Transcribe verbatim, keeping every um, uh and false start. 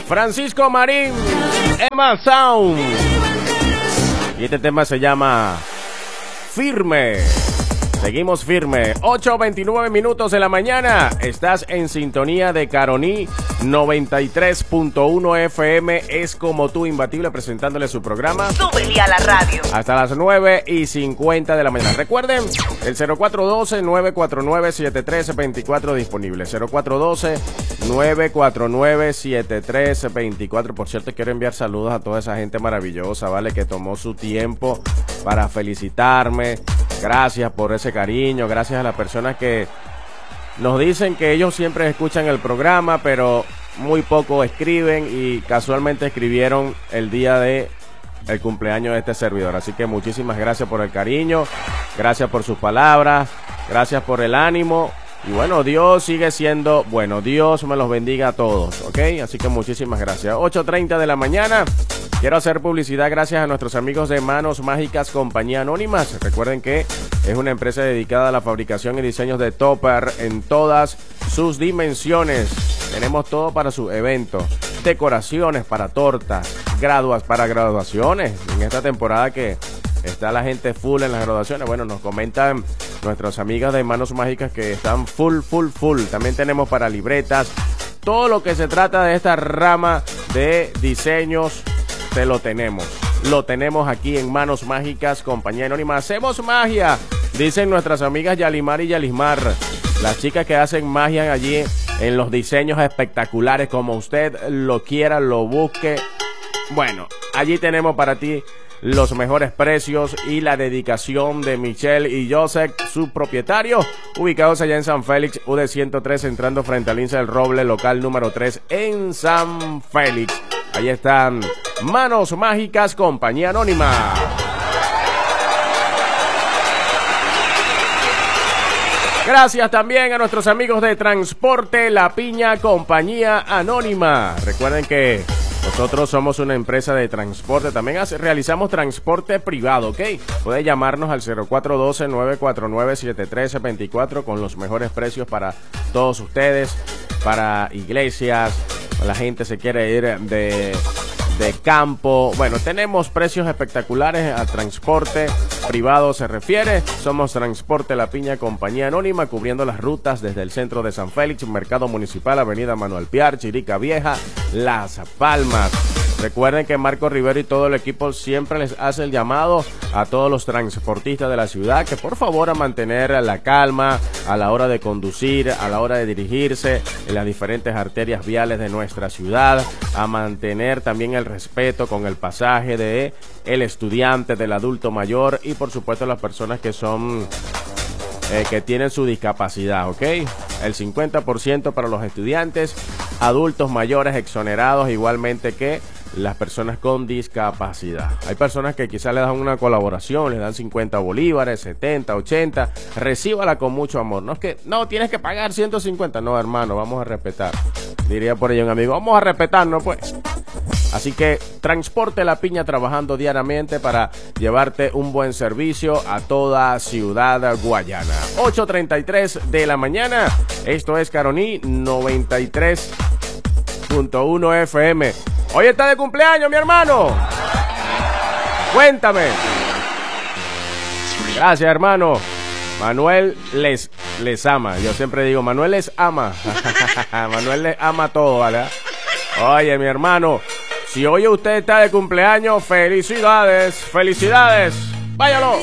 Francisco Marín, Emma Sound. Y este tema se llama Firme. Seguimos firme. ocho veintinueve minutos de la mañana. Estás en sintonía de Caroní noventa y tres punto uno F M. Es como tú, imbatible, presentándole su programa. Súbele a la radio. Hasta las nueve y cincuenta de la mañana. Recuerden, el cero cuatro uno dos, nueve cuatro nueve, siete tres dos cuatro disponible. cero cuatro uno dos, nueve cuatro nueve, siete tres dos cuatro. Por cierto, quiero enviar saludos a toda esa gente maravillosa, ¿vale? Que tomó su tiempo para felicitarme. Gracias por ese cariño, gracias a las personas que nos dicen que ellos siempre escuchan el programa, pero muy poco escriben y casualmente escribieron el día de el cumpleaños de este servidor. Así que muchísimas gracias por el cariño, gracias por sus palabras, gracias por el ánimo. Y bueno, Dios sigue siendo bueno. Dios me los bendiga a todos, ¿ok? Así que muchísimas gracias. ocho treinta de la mañana. Quiero hacer publicidad gracias a nuestros amigos de Manos Mágicas Compañía Anónimas. Recuerden que es una empresa dedicada a la fabricación y diseños de topper en todas sus dimensiones. Tenemos todo para su evento. Decoraciones para tortas, graduas para graduaciones. En esta temporada que está la gente full en las graduaciones. Bueno, nos comentan nuestras amigas de Manos Mágicas que están full, full, full. También tenemos para libretas. Todo lo que se trata de esta rama de diseños, te lo tenemos. Lo tenemos aquí en Manos Mágicas Compañía Anónima. Hacemos magia, dicen nuestras amigas Yalimar y Yalismar. Las chicas que hacen magia allí en los diseños espectaculares, como usted lo quiera, lo busque. Bueno, allí tenemos para ti los mejores precios y la dedicación de Michelle y Joseph, su propietario, ubicados allá en San Félix, U D ciento tres, entrando frente al Lince del Roble, local número tres en San Félix. Ahí están Manos Mágicas Compañía Anónima. Gracias también a nuestros amigos de Transporte La Piña Compañía Anónima. Recuerden que nosotros somos una empresa de transporte, también hace, realizamos transporte privado, ¿ok? Puede llamarnos al cero cuatro uno dos, nueve cuatro nueve, siete tres dos cuatro con los mejores precios para todos ustedes, para iglesias, la gente se quiere ir de, de campo. Bueno, tenemos precios espectaculares a transporte privado se refiere. Somos Transporte La Piña Compañía Anónima, cubriendo las rutas desde el centro de San Félix, Mercado Municipal, Avenida Manuel Piar, Chirica Vieja, Las Palmas. Recuerden que Marco Rivero y todo el equipo siempre les hace el llamado a todos los transportistas de la ciudad que por favor a mantener la calma a la hora de conducir, a la hora de dirigirse en las diferentes arterias viales de nuestra ciudad, a mantener también el respeto con el pasaje de el estudiante, del adulto mayor y por supuesto las personas que son eh, que tienen su discapacidad, ¿ok? El cincuenta por ciento para los estudiantes, adultos mayores exonerados, igualmente que las personas con discapacidad. Hay personas que quizás le dan una colaboración, les dan cincuenta bolívares, setenta, ochenta, recíbala con mucho amor. No es que, no, tienes que pagar ciento cincuenta, no hermano, vamos a respetar. Diría por ahí un amigo, vamos a respetarnos pues. Así que Transporte La Piña trabajando diariamente para llevarte un buen servicio a toda Ciudad Guayana. ocho treinta y tres de la mañana, esto es Caroní noventa y tres punto uno F M. Hoy está de cumpleaños, mi hermano. Cuéntame. Gracias, hermano. Manuel les, les ama. Yo siempre digo, Manuel les ama. Manuel les ama todo, ¿vale? Oye, mi hermano, si hoy usted está de cumpleaños, felicidades, felicidades. Váyalo.